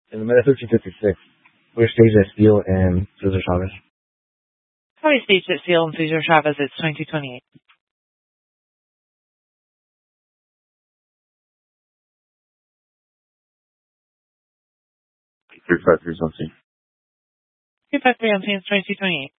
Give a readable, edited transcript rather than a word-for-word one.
In the minute 1356, we're staged at Steel and Cesar Chavez. Probably staged at Steel and Cesar Chavez. It's 2228. 353 something. 253 on scene, 2228.